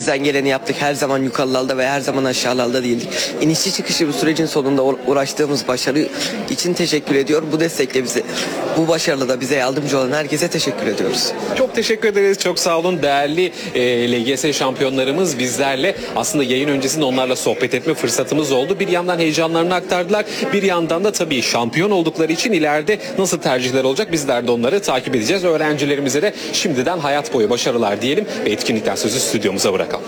elimizden geleni yaptık. Her zaman yukarılarda ve her zaman aşağılarda değildik. İnişli çıkışı bu sürecin sonunda uğraştığımız başarı için teşekkür ediyor. Bu destekle bize, bu başarıda bize yardımcı olan herkese teşekkür ediyoruz. Çok teşekkür ederiz. Çok sağ olun. Değerli LGS şampiyonlarımız bizlerle aslında yayın öncesinde onlarla sohbet etme fırsatımız oldu. Bir yandan heyecanlarını aktardılar. Bir yandan da tabii şampiyon oldukları için ileride nasıl tercihler olacak bizler de onları takip edeceğiz. Öğrencilerimize de şimdiden hayat boyu başarılar diyelim ve etkinlikten sözü stüdyomuza bırakalım.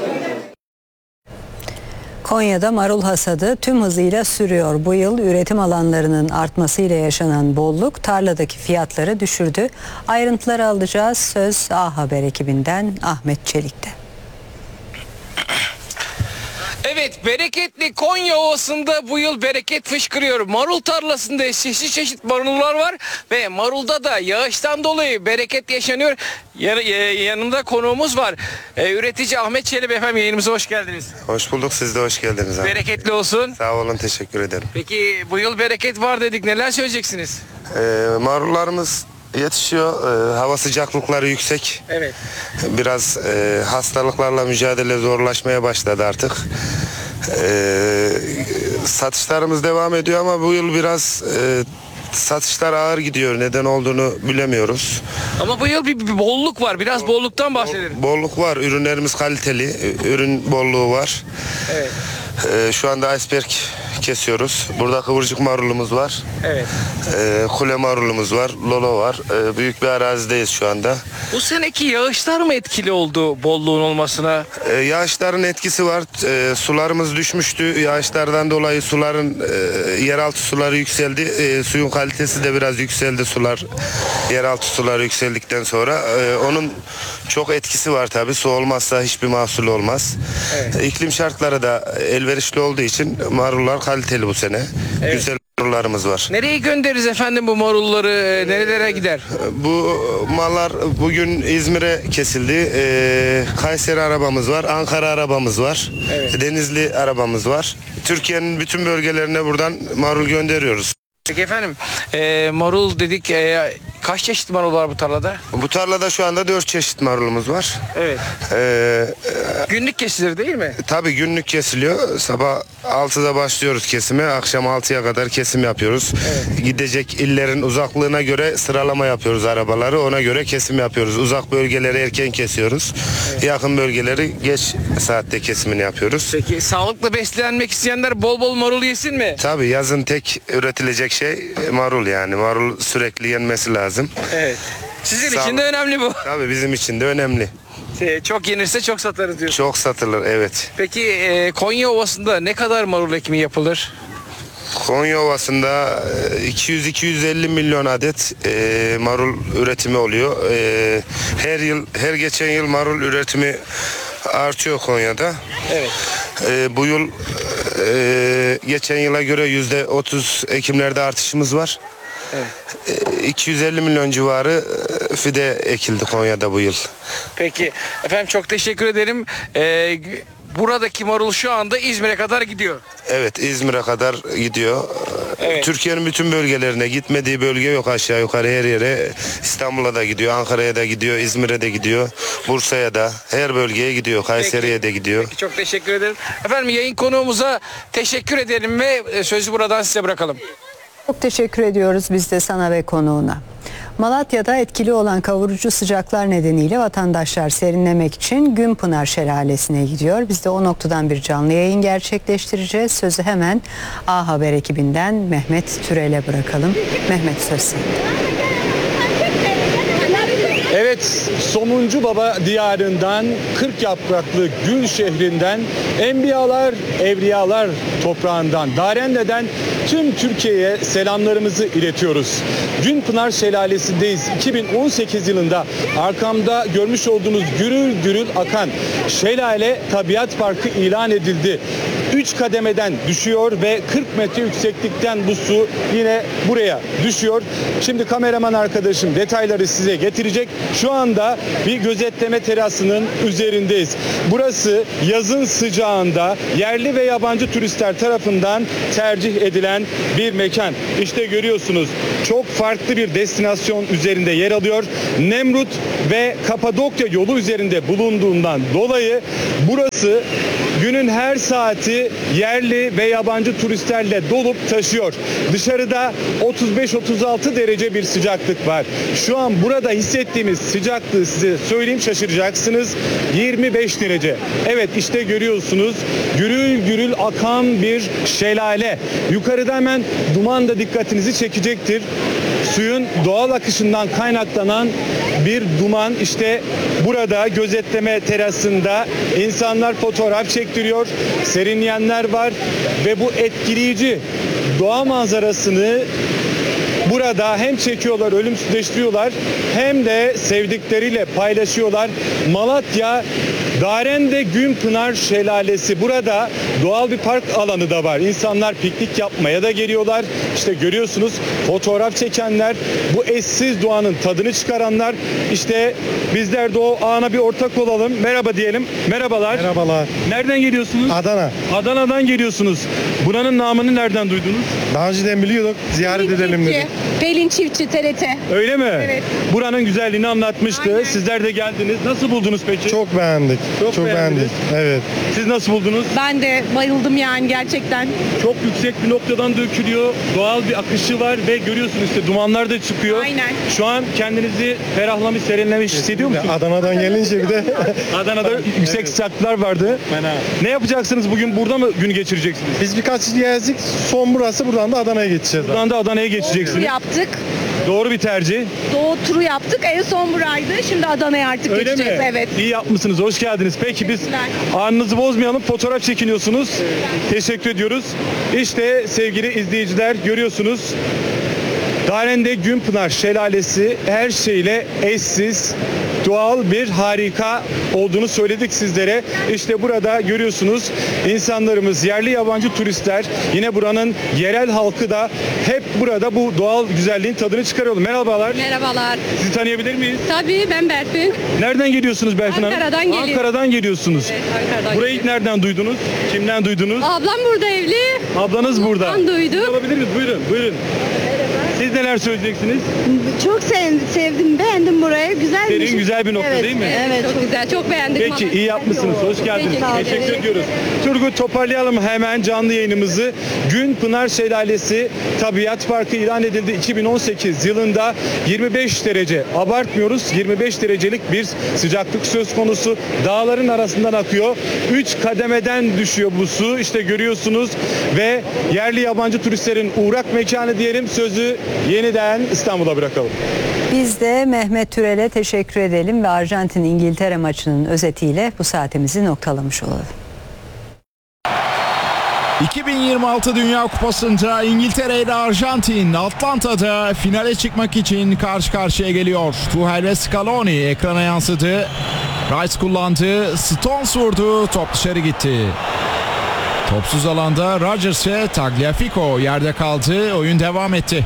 Konya'da marul hasadı tüm hızıyla sürüyor. Bu yıl üretim alanlarının artmasıyla yaşanan bolluk tarladaki fiyatları düşürdü. Ayrıntıları alacağız. Söz A Haber ekibinden Ahmet Çelik'te. Evet, bereketli Konya Ovası'nda bu yıl bereket fışkırıyor. Marul tarlasında çeşit çeşit marullar var ve marulda da yağıştan dolayı bereket yaşanıyor. Yanımda konuğumuz var. Üretici Ahmet Çelebi efendim, yayınımıza hoş geldiniz. Hoş bulduk, siz de hoş geldiniz abi. Bereketli olsun. Sağ olun, teşekkür ederim. Peki bu yıl bereket var dedik, neler söyleyeceksiniz? Marullarımız yetişiyor, hava sıcaklıkları yüksek. Evet. Biraz hastalıklarla mücadele zorlaşmaya başladı artık. Satışlarımız devam ediyor ama bu yıl biraz satışlar ağır gidiyor. Neden olduğunu bilemiyoruz. Ama bu yıl bir bolluk var. Biraz bolluktan bahsedelim. Bolluk var. Ürünlerimiz kaliteli. Ürün bolluğu var. Evet. Şu anda iceberg kesiyoruz. Burada kıvırcık marulumuz var. Evet. Kule marulumuz var. Lolo var. Büyük bir arazideyiz şu anda. Bu seneki yağışlar mı etkili oldu bolluğun olmasına? Yağışların etkisi var. Sularımız düşmüştü. Yağışlardan dolayı suların yeraltı suları yükseldi. Suyun kalitesi de biraz yükseldi, sular. Yeraltı suları yükseldikten sonra onun çok etkisi var tabii. Su olmazsa hiçbir mahsul olmaz. Evet. İklim şartları da elverişli olduğu için marullar kaliteli bu sene. Evet. Güzel marullarımız var. Nereye göndeririz efendim bu marulları? Nerelere gider? Bu mallar bugün İzmir'e kesildi. Kayseri arabamız var. Ankara arabamız var. Evet. Denizli arabamız var. Türkiye'nin bütün bölgelerine buradan marul gönderiyoruz. Peki efendim, marul dedik, kaç çeşit marul var bu tarlada? Bu tarlada şu anda 4 çeşit marulumuz var. Evet. Günlük kesilir değil mi? Tabii günlük kesiliyor. Sabah 6'da başlıyoruz kesime. Akşam 6'ya kadar kesim yapıyoruz. Evet. Gidecek illerin uzaklığına göre sıralama yapıyoruz arabaları. Ona göre kesim yapıyoruz. Uzak bölgeleri erken kesiyoruz. Evet. Yakın bölgeleri geç saatte kesimini yapıyoruz. Peki sağlıklı beslenmek isteyenler bol bol marul yesin mi? Tabii yazın tek üretilecek şey marul yani. Marul sürekli yenmesi lazım. Evet. Sizin için de önemli bu. Tabii bizim için de önemli. Çok yenirse çok satarız diyorsun. Çok satılır, evet. Peki Konya Ovası'nda ne kadar marul ekimi yapılır? Konya Ovası'nda 200-250 milyon adet marul üretimi oluyor. Her geçen yıl marul üretimi artıyor Konya'da. Evet. Bu yıl geçen yıla göre %30 ekimlerde artışımız var. Evet. 250 milyon civarı fide ekildi Konya'da bu yıl. Peki efendim, çok teşekkür ederim. Buradaki marul şu anda İzmir'e kadar gidiyor. Evet, İzmir'e kadar gidiyor. Evet. Türkiye'nin bütün bölgelerine, gitmediği bölge yok aşağı yukarı her yere. İstanbul'a da gidiyor, Ankara'ya da gidiyor, İzmir'e de gidiyor, Bursa'ya da, her bölgeye gidiyor, Kayseri'ye de gidiyor. Peki, çok teşekkür ederim. Efendim yayın konuğumuza teşekkür edelim ve sözü buradan size bırakalım. Çok teşekkür ediyoruz biz de sana ve konuğuna. Malatya'da etkili olan kavurucu sıcaklar nedeniyle vatandaşlar serinlemek için Günpınar Şelalesi'ne gidiyor. Biz de o noktadan bir canlı yayın gerçekleştireceğiz. Sözü hemen A Haber ekibinden Mehmet Türel'e bırakalım. Mehmet, söz sende. Evet, Somuncu Baba diyarından, 40 yapraklı Gül şehrinden, Enbiyalar, Evliyalar toprağından, Darende'den tüm Türkiye'ye selamlarımızı iletiyoruz. Günpınar Şelalesi'ndeyiz. 2018 yılında arkamda görmüş olduğunuz gürül gürül akan şelale tabiat parkı ilan edildi. 3 kademeden düşüyor ve 40 metre yükseklikten bu su yine buraya düşüyor. Şimdi kameraman arkadaşım detayları size getirecek. Şu anda bir gözetleme terasının üzerindeyiz. Burası yazın sıcağında yerli ve yabancı turistler tarafından tercih edilen bir mekan. İşte görüyorsunuz, çok farklı bir destinasyon üzerinde yer alıyor. Nemrut ve Kapadokya yolu üzerinde bulunduğundan dolayı burası günün her saati yerli ve yabancı turistlerle dolup taşıyor. Dışarıda 35-36 derece bir sıcaklık var. Şu an burada hissettiğimiz sıcaklığı size söyleyeyim, şaşıracaksınız. 25 derece. Evet, işte görüyorsunuz, gürül gürül akan bir şelale. Yukarıda hemen duman da dikkatinizi çekecektir. Suyun doğal akışından kaynaklanan bir duman. İşte burada gözetleme terasında insanlar fotoğraf çektiriyor, serinleyenler var ve bu etkileyici doğa manzarasını burada hem çekiyorlar, ölümsüzleştiriyorlar, hem de sevdikleriyle paylaşıyorlar. Malatya Darende Günpınar Şelalesi. Burada doğal bir park alanı da var. İnsanlar piknik yapmaya da geliyorlar. İşte görüyorsunuz, fotoğraf çekenler, bu eşsiz doğanın tadını çıkaranlar. İşte bizler de o ana bir ortak olalım. Merhaba diyelim. Merhabalar. Merhabalar. Nereden geliyorsunuz? Adana. Adana'dan geliyorsunuz. Buranın namını nereden duydunuz? Daha önceden biliyorduk. Ziyaret edelim dedik. Pelin Çiftçi, TRT. Öyle mi? Evet. Buranın güzelliğini anlatmıştı. Aynen. Sizler de geldiniz. Nasıl buldunuz peki? Çok beğendik. Çok beğendiniz. beğendik. Evet. Siz nasıl buldunuz? Ben de bayıldım yani gerçekten. Çok yüksek bir noktadan dökülüyor. Doğal bir akışı var ve görüyorsunuz işte dumanlar da çıkıyor. Aynen. Şu an kendinizi ferahlamış, serinlemiş hissediyor musunuz? Adana'dan gelince bir de Adana'da yüksek sıcaklıklar vardı. Ne yapacaksınız bugün? Burada mı gün geçireceksiniz? biz birkaç il gezdik. Son burası. Buradan da Adana'ya geçeceğiz. Buradan da Adana'ya geçeceksiniz. Yaptık. Doğru bir tercih. Doğu turu yaptık. En son buraydı. Şimdi Adana'ya artık Öyle geçeceğiz. mi? Evet. İyi yapmışsınız. Hoş geldiniz. Peki biz Teşekkürler. anınızı bozmayalım. Fotoğraf çekiniyorsunuz. Teşekkür ediyoruz. İşte sevgili izleyiciler, görüyorsunuz. Darende Günpınar Şelalesi her şeyle eşsiz, doğal bir harika olduğunu söyledik sizlere. İşte burada görüyorsunuz, insanlarımız, yerli yabancı turistler, yine buranın yerel halkı da hep burada bu doğal güzelliğin tadını çıkarıyorlar. Merhabalar. Merhabalar. Sizi tanıyabilir miyiz? Tabii ben Berfin. Nereden geliyorsunuz Berfin Hanım? Ankara'dan geliyorum. Ankara'dan geliyorsunuz. Ankara'dan Burayı ilk nereden duydunuz? Kimden duydunuz? Ablam burada evli. Ablanız burada. Ondan duyduk. Siz alabilir miyiz? Buyurun, buyurun. Siz neler söyleyeceksiniz? Çok sevdim, beğendim burayı. Güzelmiş. Serin, güzel bir nokta Evet, değil mi? Evet, Çok güzel. Çok beğendik. Peki, iyi yapmışsınız. Hoş geldiniz. Teşekkür Teşekkür ediyoruz. Turgut, toparlayalım hemen canlı yayınımızı. Günpınar Şelalesi Tabiat Parkı ilan edildi 2018 yılında. 25 derece, abartmıyoruz, 25 derecelik bir sıcaklık söz konusu. Dağların arasından akıyor. 3 kademeden düşüyor bu su. İşte görüyorsunuz ve yerli yabancı turistlerin uğrak mekanı diyelim. Sözü yeniden İstanbul'a bırakalım. Biz de Mehmet Türel'e teşekkür edelim ve Arjantin-İngiltere maçının özetiyle bu saatimizi noktalamış olalım. 2026 Dünya Kupası'nda İngiltere ile Arjantin Atlanta'da finale çıkmak için karşı karşıya geliyor. Tuchel ve Scaloni ekrana yansıdı. Rice kullandı, Stones vurdu, top dışarı gitti. Topsuz alanda Rodgers ve Tagliafico yerde kaldı, oyun devam etti.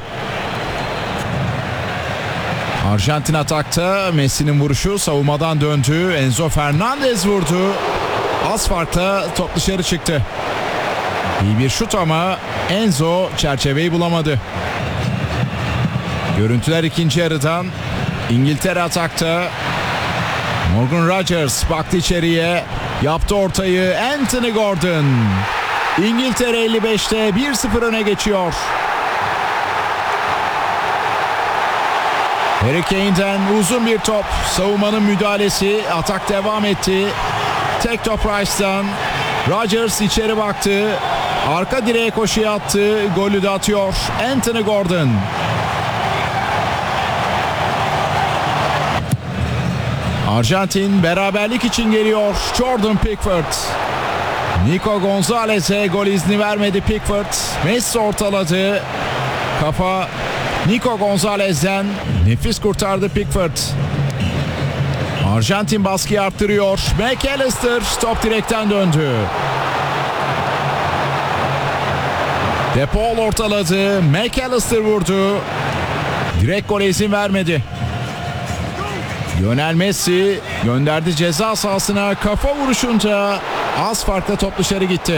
Arjantin atakta, Messi'nin vuruşu savunmadan döndü, Enzo Fernandez vurdu. Az farkla top dışarı çıktı. İyi bir şut ama Enzo çerçeveyi bulamadı. Görüntüler ikinci yarıdan. İngiltere atakta. Morgan Rodgers baktı içeriye. Yaptı ortayı. Anthony Gordon. İngiltere 55'te 1-0 öne geçiyor. Harry Kane'den uzun bir top. Savunmanın müdahalesi. Atak devam etti. Tek top Rice'dan. Rodgers içeri baktı. Arka direğe koşuya attı. Golü de atıyor Anthony Gordon. Arjantin beraberlik için geliyor. Jordan Pickford. Nico Gonzalez'e gol izni vermedi Pickford. Messi ortaladı. Kafa Nico Gonzalez'den. Nefis kurtardı Pickford. Arjantin baskıyı arttırıyor. McAllister top direkten döndü. De Paul ortaladı. McAllister vurdu. Direkt gole izin vermedi. Lionel Messi gönderdi ceza sahasına, kafa vuruşunca az farkla top dışarı gitti.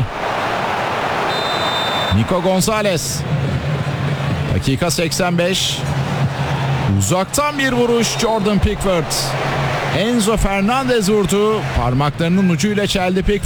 Nico Gonzalez. Dakika 85. Uzaktan bir vuruş Jordan Pickford. Enzo Fernandez vurdu. Parmaklarının ucuyla çeldi Pickford.